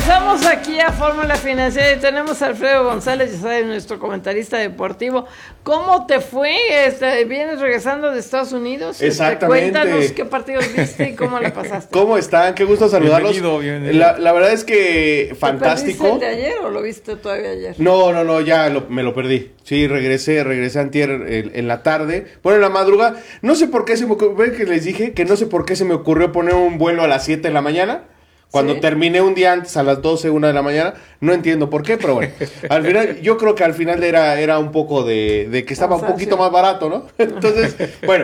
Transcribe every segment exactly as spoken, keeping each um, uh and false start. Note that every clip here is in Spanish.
Regresamos aquí a Fórmula Financiera y tenemos a Alfredo González, ya sabes, nuestro comentarista deportivo. ¿Cómo te fue? Este, ¿Vienes regresando de Estados Unidos? Exactamente. Este, cuéntanos qué partidos viste y cómo la pasaste. ¿Cómo están? Qué gusto saludarlos. Bienvenido, bienvenido. La, la verdad es que fantástico. ¿Te perdiste el de ayer o lo viste todavía ayer? No, no, no, ya lo, me lo perdí. Sí, regresé, regresé antier en, en la tarde, bueno, en la madrugada. No sé por qué se me ocurrió, que les dije que no sé por qué se me ocurrió poner un vuelo a las siete de la mañana. Cuando ¿Sí? terminé un día antes a las doce, una de la mañana, no entiendo por qué, pero bueno, al final, yo creo que al final era, era un poco de, de que estaba un poquito más barato, ¿no? Entonces, bueno,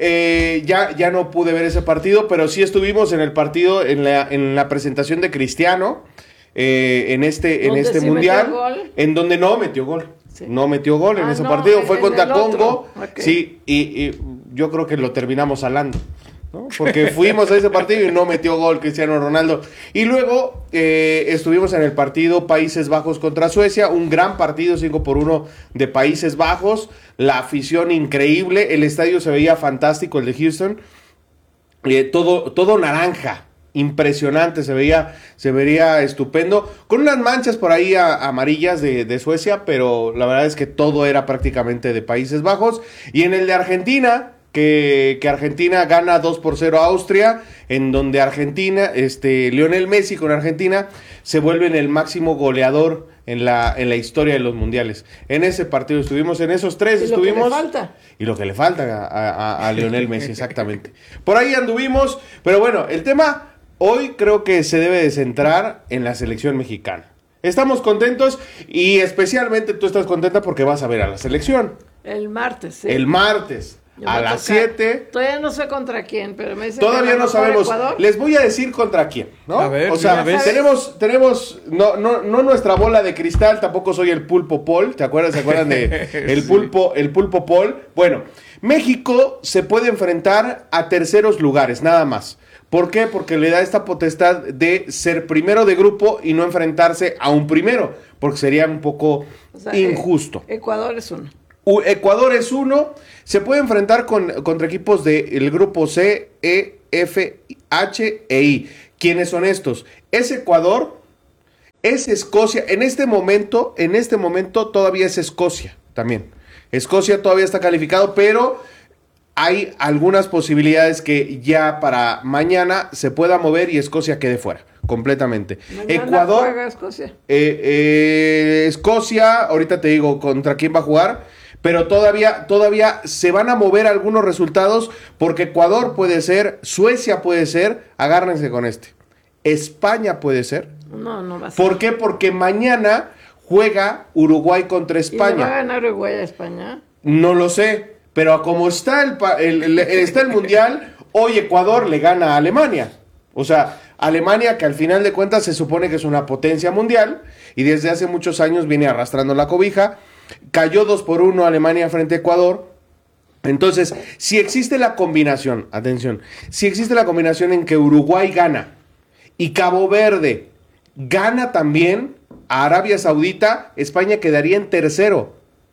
eh, ya, ya no pude ver ese partido, pero sí estuvimos en el partido, en la, en la presentación de Cristiano, eh, en este, en este sí mundial, en donde no metió gol. Sí. No metió gol ah, en ese no, partido, fue contra Congo, okay. Sí, y, y yo creo que lo terminamos salando. ¿No? Porque fuimos a ese partido y no metió gol Cristiano Ronaldo. Y luego eh, estuvimos en el partido Países Bajos contra Suecia, un gran partido, cinco por uno de Países Bajos, la afición increíble, el estadio se veía fantástico, el de Houston, eh, todo, todo naranja, impresionante, se veía, se vería estupendo, con unas manchas por ahí a, amarillas de, de Suecia, pero la verdad es que todo era prácticamente de Países Bajos. Y en el de Argentina, Que, que Argentina gana dos por cero a Austria, en donde Argentina, este, Lionel Messi con Argentina se vuelve el máximo goleador en la, en la historia de los mundiales. En ese partido estuvimos, en esos tres ¿Y estuvimos. Lo que le falta? Y lo que le falta a, a, a Lionel Messi, exactamente. Por ahí anduvimos, pero bueno, el tema hoy creo que se debe de centrar en la selección mexicana. Estamos contentos y especialmente tú estás contenta porque vas a ver a la selección. El martes, sí. El martes. A las siete. Todavía no sé contra quién, pero me dicen Todavía que no sabemos. Ecuador. Les voy a decir contra quién, ¿no? A ver, o sea, tenemos, tenemos, no, no, no nuestra bola de cristal, tampoco soy el pulpo Paul, ¿te acuerdas? ¿Se acuerdan de el sí. pulpo, el pulpo Paul? Bueno, México se puede enfrentar a terceros lugares, nada más. ¿Por qué? Porque le da esta potestad de ser primero de grupo y no enfrentarse a un primero, porque sería un poco o sea, injusto. Ecuador es uno. Ecuador es uno, se puede enfrentar con, contra equipos del grupo C, E, F, H e I. ¿Quiénes son estos? Es Ecuador, es Escocia, en este momento, en este momento todavía es Escocia también. Escocia todavía está calificado, pero hay algunas posibilidades que ya para mañana se pueda mover y Escocia quede fuera. Completamente. Mañana Ecuador, juega Escocia. Eh, eh, Escocia, ahorita te digo contra quién va a jugar. Pero todavía, todavía se van a mover algunos resultados porque Ecuador puede ser, Suecia puede ser, agárrense con este. España puede ser. No, no va a ser. ¿Por qué? Porque mañana juega Uruguay contra España. ¿Y le va a ganar Uruguay a España? No lo sé, pero como está el, el, el, está el Mundial, hoy Ecuador le gana a Alemania. O sea, Alemania, que al final de cuentas se supone que es una potencia mundial y desde hace muchos años viene arrastrando la cobija. Cayó dos por uno Alemania frente a Ecuador. Entonces, si existe la combinación, atención, si existe la combinación en que Uruguay gana y Cabo Verde gana también a Arabia Saudita, España quedaría en tercero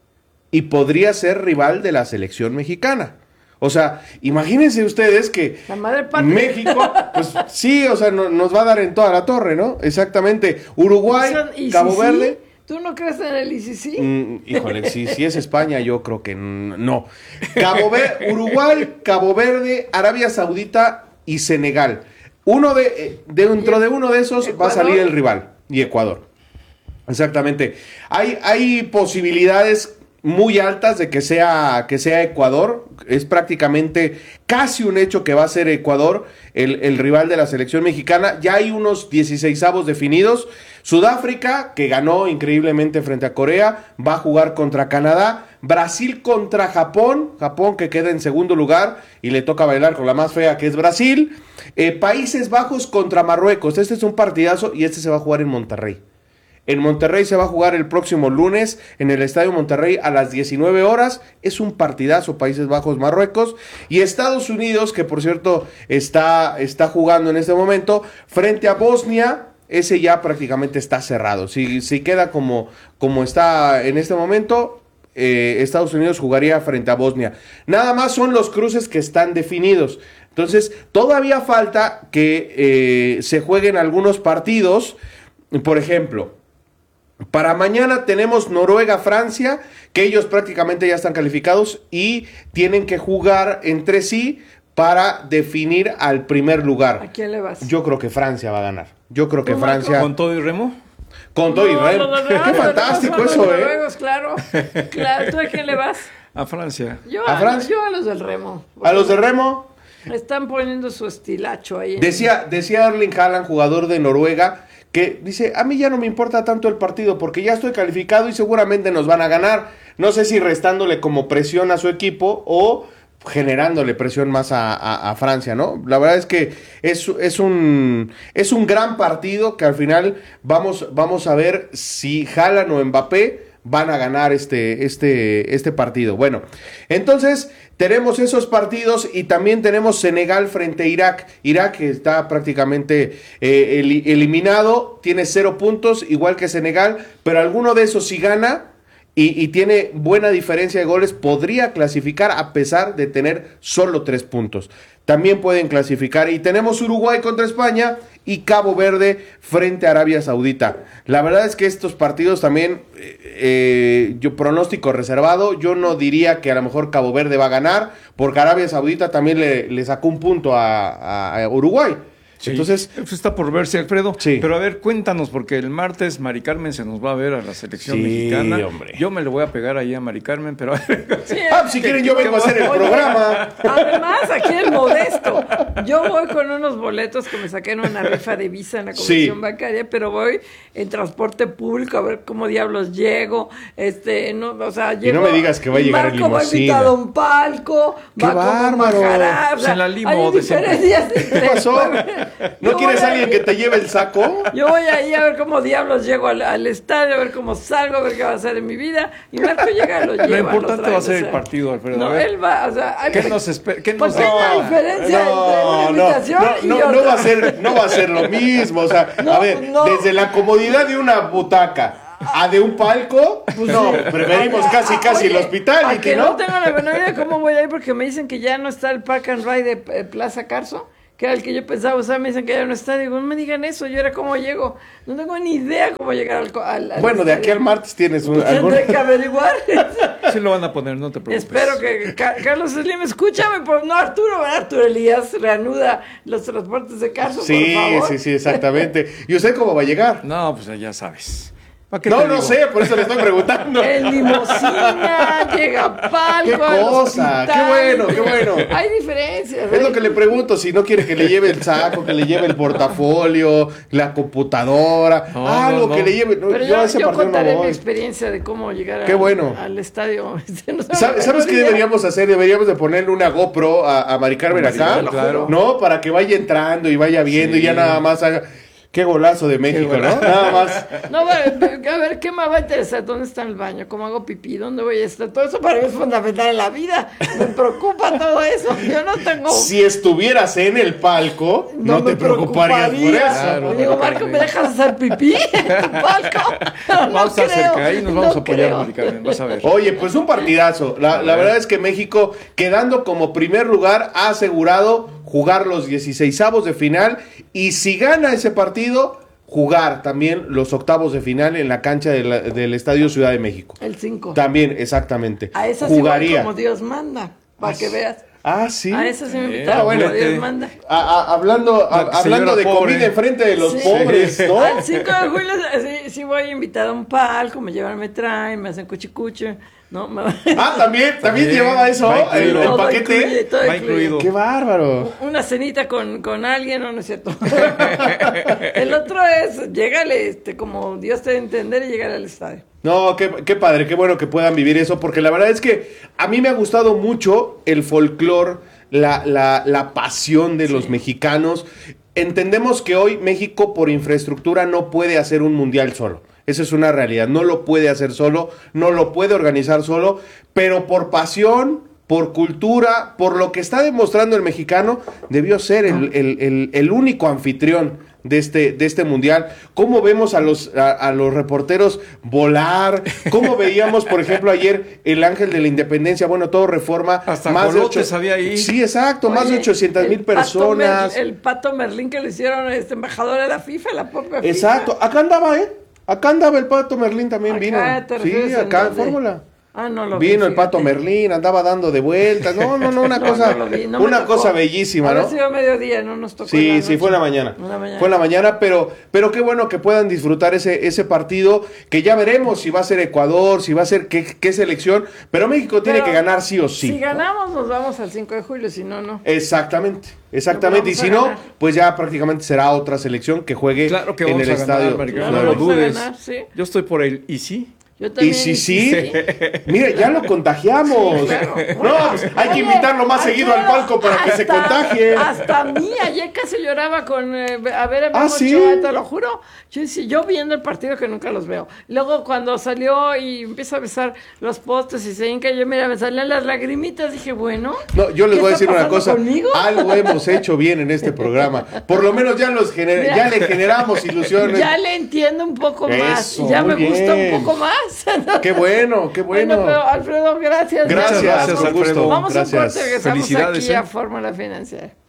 y podría ser rival de la selección mexicana. O sea, imagínense ustedes que la madre patria. México, pues sí, o sea, no, nos va a dar en toda la torre, ¿no? Exactamente. Uruguay, ¿Y Cabo si Verde. Sí? ¿Tú no crees en el I C C? Mm, híjole, si, si es España, yo creo que no. Cabo Verde, Uruguay, Cabo Verde, Arabia Saudita y Senegal. Uno de, dentro de uno de esos ¿Ecuador? Va a salir el rival. Y Ecuador. Exactamente. Hay, hay posibilidades muy altas de que sea, que sea Ecuador. Es prácticamente casi un hecho que va a ser Ecuador el, el rival de la selección mexicana. Ya hay unos dieciseisavos definidos. Sudáfrica, que ganó increíblemente frente a Corea, va a jugar contra Canadá. Brasil contra Japón, Japón que queda en segundo lugar y le toca bailar con la más fea que es Brasil. Eh, Países Bajos contra Marruecos, este es un partidazo y este se va a jugar en Monterrey. En Monterrey se va a jugar el próximo lunes en el Estadio Monterrey a las diecinueve horas. Es un partidazo, Países Bajos, Marruecos. Y Estados Unidos, que por cierto está, está jugando en este momento, frente a Bosnia. Ese ya prácticamente está cerrado. Si, si queda como, como está en este momento, eh, Estados Unidos jugaría frente a Bosnia. Nada más son los cruces que están definidos. Entonces, todavía falta que eh, se jueguen algunos partidos. por ejemplo, para mañana tenemos Noruega-Francia, que ellos prácticamente ya están calificados y tienen que jugar entre sí para definir al primer lugar. ¿A quién le vas? Yo creo que Francia va a ganar. Yo creo que ¿Tú, Francia... Marco? ¿Con todo y remo? Con todo y No, remo. no, no, no, Qué no, fantástico no, no, eso, los ¿eh? noruegos, claro, claro. ¿Tú a quién le vas? A Francia. Yo ¿A a, Francia? yo a los del remo. A los de remo... Están poniendo su estilacho ahí. en- Decía, decía Erling Haaland, jugador de Noruega, que dice, a mí ya no me importa tanto el partido porque ya estoy calificado y seguramente nos van a ganar. No sé si restándole como presión a su equipo o generándole presión más a, a, a Francia, ¿no? La verdad es que es, es, un, es un gran partido que al final vamos, vamos a ver si Haaland o Mbappé van a ganar este, este, este partido. Bueno, entonces tenemos esos partidos y también tenemos Senegal frente a Irak. Irak está prácticamente eh, el, eliminado, tiene cero puntos, igual que Senegal, pero alguno de esos si gana y, y tiene buena diferencia de goles, podría clasificar a pesar de tener solo tres puntos. También pueden clasificar. Y tenemos Uruguay contra España y Cabo Verde frente a Arabia Saudita. La verdad es que estos partidos también, eh, eh, yo pronóstico reservado, yo no diría que a lo mejor Cabo Verde va a ganar, porque Arabia Saudita también le, le sacó un punto a, a, a Uruguay. Sí. Entonces, Eso está por verse, Alfredo. Sí. Pero a ver, cuéntanos, porque el martes Mari Carmen se nos va a ver a la selección Sí, mexicana. hombre. Yo me le voy a pegar ahí a Mari Carmen, pero a ver. Sí, ah, si quieren yo vengo a hacer el Oye, programa. Además, aquí el modesto. Yo voy con unos boletos que me saqué en una rifa de Visa en la comisión Sí. bancaria, pero voy en transporte público a ver cómo diablos llego. Este, no, o sea, llego, no me digas que va a y llegar en Marco va limusina. invitado a un palco, ¡Qué va como bárbaro! Majará, o Pues sea, en la limo hay de siempre. diferencias ¿Qué entre- pasó? ¿No Yo quieres voy a alguien que te lleve el saco? Yo voy ahí a ver cómo diablos llego al, al estadio, a ver cómo salgo, a ver qué va a hacer en mi vida. Y Marco llega y lo lleva. Lo importante trae, va a ser o sea. el partido, Alfredo. No, a ver. él va, o sea... ¿Qué hay- nos espera? ¿Qué Porque nos hay una depara? diferencia entre una invitación no, y no, otra. no va a ser, no va a ser lo mismo. O sea, No, a ver, no. desde la comodidad de una butaca a de un palco, pues no, preferimos casi casi el Oye, hospital, a y que que no no. tengo la menor idea cómo voy a ir porque me dicen que ya no está el Park and Ride de eh, Plaza Carso, que era el que yo pensaba usar, me dicen que ya no está. Digo, no me digan eso, yo era cómo llego. No tengo ni idea cómo llegar al... co- al, al Bueno, de aquí al estadio. martes tienes un, algún... Tendré que averiguar. Sí lo van a poner, no te preocupes. Espero que Ca- Carlos Slim, escúchame, por no Arturo, ¿verdad? Arturo Elías reanuda los transportes de Carso, Sí, por favor. sí, sí, exactamente. ¿Y usted cómo va a llegar? No, pues ya sabes. ¿Para qué No, te no digo? sé, por eso le estoy preguntando. En limosina, llega a palco. ¡Qué al cosa! hospital. ¡Qué bueno, qué bueno! Hay diferencias. Es lo hay- que le pregunto, si no quiere que le lleve el saco, que le lleve el portafolio, la computadora, No, algo no, no. que le lleve. No, Pero yo yo, a ese yo partido contaré no mi voy. experiencia de cómo llegar Qué al, bueno. al estadio. Este, no sé, ¿Sabes, ¿sabes no qué sé, deberíamos hacer? Deberíamos de ponerle una GoPro a, a Mari Carmen Sí, acá, claro. ¿no? Para que vaya entrando y vaya viendo Sí. y ya nada más haga... Qué golazo de México, ¿no? golazo. Nada más. No, a ver, a ver, ¿qué me va a interesar? ¿Dónde está el baño? ¿Cómo hago pipí? ¿Dónde voy a estar? Todo eso para mí es fundamental en la vida. Me preocupa todo eso. Yo no tengo... Si estuvieras en el palco, no, me te preocuparías por preocuparía. eso. Claro. Le digo, Marco, ¿me dejas hacer pipí en tu palco? No, Vamos a estar creo, cerca, ahí nos vamos no a apoyar, creo. Mari Carmen, vas a ver. Oye, pues un partidazo. La, la verdad es que México, quedando como primer lugar, ha asegurado jugar los dieciseisavos de final. Y si gana ese partido, jugar también los octavos de final en la cancha de la- del Estadio Ciudad de México. El cinco. También, exactamente. A esa sí voy jugaría. como Dios manda, para que veas. Ah, sí. A esa sí me Eh, invitaron ah, bueno, como Dios te- manda. A- a- hablando a- La hablando señora de pobre. comida enfrente de los Sí. pobres, ¿no? Al cinco de julio sí, sí voy invitada a un palco, me llevan, me traen, me hacen cuchicuche, ¿no? Me... Ah, también, también También llevaba eso, va el, incluido. el Todo paquete. incluye, todo Va incluye. incluido. Qué bárbaro. Una cenita con, con alguien, no, no es cierto. El otro es, llégale, este, como Dios te dé a entender y llegar al estadio. No, qué, qué padre, qué bueno que puedan vivir eso, porque la verdad es que a mí me ha gustado mucho el folclore, la, la, la pasión de los mexicanos. Entendemos que hoy México por infraestructura no puede hacer un mundial solo. Esa es una realidad, no lo puede hacer solo, no lo puede organizar solo, pero por pasión, por cultura, por lo que está demostrando el mexicano, debió ser el, el, el, el único anfitrión de este, de este mundial, cómo vemos a los, a, a los reporteros volar, cómo veíamos, por ejemplo, ayer el Ángel de la Independencia, bueno, todo Reforma. Hasta más de Colotes ocho... había ahí. Sí, exacto, Oye, más de ochocientas mil personas. Pato Mer- el Pato Merlín que lo hicieron este embajador de la FIFA, la propia FIFA. Exacto, acá andaba, ¿eh? Acá andaba el Pato Merlín también, Acá, vino. ¿te Sí, refieres en acá en dónde? Fórmula. Ah, no lo vi, Vino el fíjate. Pato Merlín, andaba dando de vueltas. No, no, no, una No, cosa, no lo vi, no me una tocó. cosa bellísima, Habrá ¿no? sido mediodía, no nos tocó. Sí, en la sí, noche. fue en la mañana. En la mañana. Fue en la mañana, pero, pero qué bueno que puedan disfrutar ese, ese partido, que ya veremos si va a ser Ecuador, si va a ser qué, qué selección, pero México tiene Pero que ganar sí o sí. Si ganamos, nos vamos al cinco de julio, si no, no. Exactamente, exactamente. Y Vamos si a no, ganar. pues ya prácticamente será otra selección que juegue Claro que en vamos el a ganar, estadio. Maricarmen, Claro, no lo vamos a dudes. ganar, sí. Yo estoy por el ¿y sí? Yo Y también. si sí, mire, ya lo contagiamos. Sí, claro. No, pues hay que Oye, invitarlo más seguido al Alfredo, palco para que se hasta- contagie. Hasta a mí, ayer casi lloraba con eh, a ver a Memo ¿Ah, sí? Ochoa, te lo juro. Yo, decía, yo viendo el partido que nunca los veo. Luego cuando salió y empieza a besar los postes y se hinca, yo mira, me salían las lagrimitas, dije, bueno. No, yo les ¿qué voy a está decir una pasando cosa. conmigo? Algo hemos hecho bien en este programa. Por lo menos ya los gener- Mira. ya le generamos ilusiones. Ya le entiendo un poco más Eso, y ya muy me gusta un bien. poco más. Qué bueno, qué bueno. Bueno, pero Alfredo, gracias. Gracias, Muchas gracias, con gusto. Alfredo. Vamos a un Gracias. corte, regresamos Felicidades, aquí ¿eh? a Fórmula Financiera.